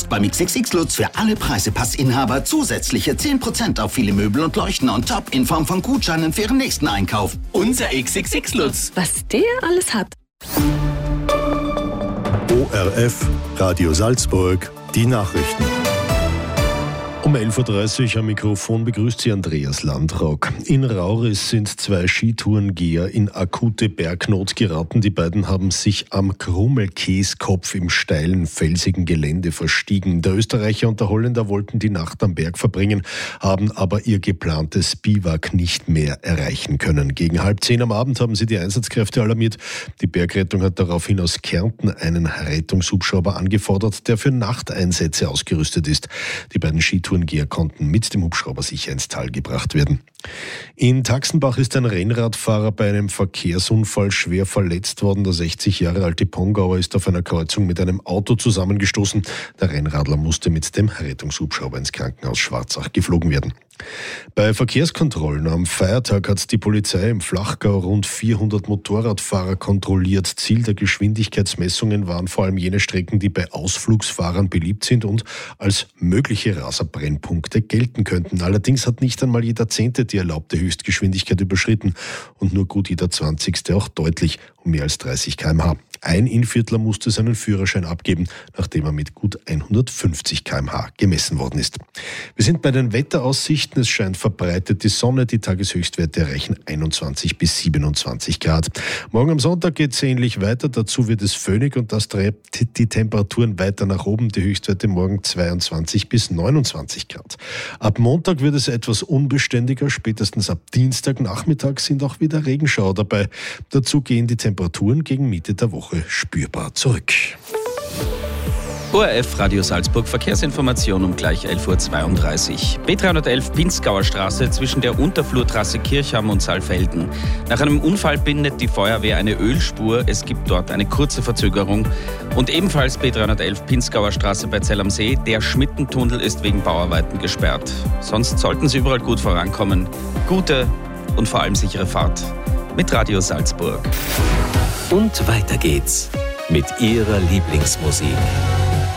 Jetzt beim XXX Lutz für alle Preisepassinhaber zusätzliche 10% auf viele Möbel und Leuchten on top in Form von Gutscheinen für Ihren nächsten Einkauf. Unser XXX Lutz. Was der alles hat. ORF, Radio Salzburg, die Nachrichten. Um 11.30 Uhr am Mikrofon begrüßt Sie Andreas Landrock. In Rauris sind 2 Skitourengeher in akute Bergnot geraten. Die beiden haben sich am Krummelkäskopf im steilen, felsigen Gelände verstiegen. Der Österreicher und der Holländer wollten die Nacht am Berg verbringen, haben aber ihr geplantes Biwak nicht mehr erreichen können. Gegen 9:30 am Abend haben sie die Einsatzkräfte alarmiert. Die Bergrettung hat daraufhin aus Kärnten einen Rettungshubschrauber angefordert, der für Nachteinsätze ausgerüstet ist. Die beiden Skitourengeher konnten mit dem Hubschrauber sicher ins Tal gebracht werden. In Taxenbach ist ein Rennradfahrer bei einem Verkehrsunfall schwer verletzt worden. Der 60 Jahre alte Pongauer ist auf einer Kreuzung mit einem Auto zusammengestoßen. Der Rennradler musste mit dem Rettungshubschrauber ins Krankenhaus Schwarzach geflogen werden. Bei Verkehrskontrollen am Feiertag hat die Polizei im Flachgau rund 400 Motorradfahrer kontrolliert. Ziel der Geschwindigkeitsmessungen waren vor allem jene Strecken, die bei Ausflugsfahrern beliebt sind und als mögliche Raserbrennpunkte gelten könnten. Allerdings hat nicht einmal jeder 10. die erlaubte Höchstgeschwindigkeit überschritten und nur gut jeder 20. auch deutlich um mehr als 30 km/h. Ein Innviertler musste seinen Führerschein abgeben, nachdem er mit gut 150 km/h gemessen worden ist. Wir sind bei den Wetteraussichten. Es scheint verbreitet die Sonne. Die Tageshöchstwerte erreichen 21 bis 27 Grad. Morgen am Sonntag geht es ähnlich weiter. Dazu wird es föhnig und das treibt die Temperaturen weiter nach oben. Die Höchstwerte morgen 22 bis 29 Grad. Ab Montag wird es etwas unbeständiger. Spätestens ab Dienstagnachmittag sind auch wieder Regenschauer dabei. Dazu gehen die Temperaturen gegen Mitte der Woche spürbar zurück. ORF Radio Salzburg Verkehrsinformation um gleich 11.32 Uhr. B311 Pinzgauer Straße zwischen der Unterflurtrasse Kirchham und Saalfelden. Nach einem Unfall bindet die Feuerwehr eine Ölspur. Es gibt dort eine kurze Verzögerung. Und ebenfalls B311 Pinzgauer Straße bei Zell am See. Der Schmittentunnel ist wegen Bauarbeiten gesperrt. Sonst sollten Sie überall gut vorankommen. Gute und vor allem sichere Fahrt mit Radio Salzburg. Und weiter geht's mit Ihrer Lieblingsmusik.